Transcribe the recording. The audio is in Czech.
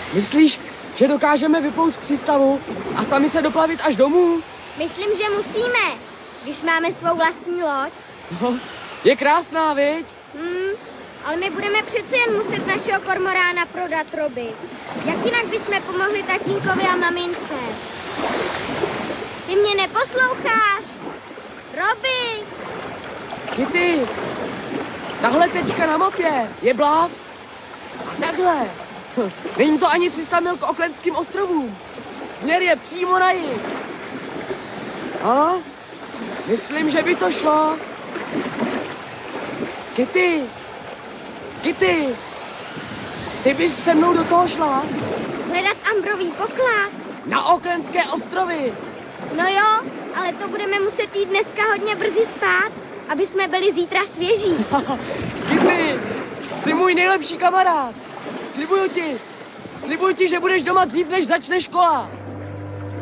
Myslíš, že dokážeme vyplout z přístavu a sami se doplavit až domů? Myslím, že musíme, když máme svou vlastní loď. No, je krásná, viď? Ale my budeme přece jen muset našeho kormorána prodat, Roby. Jak jinak bychom pomohli tatínkovi a mamince? Ty mě neposloucháš? Roby! Kitty, tahle tečka na mapě je Bluff. A takhle. Není to ani 300 mil k Aucklandským ostrovům. Směr je přímo na jih. A? Myslím, že by to šlo. Kitty, ty bys se mnou do toho šla? Hledat ambrový poklad? Na Aucklandské ostrovy. No jo, ale to budeme muset jít dneska hodně brzy spát, aby jsme byli zítra svěží. Kitty, jsi můj nejlepší kamarád. Slibuju ti, že budeš doma dřív, než začne škola.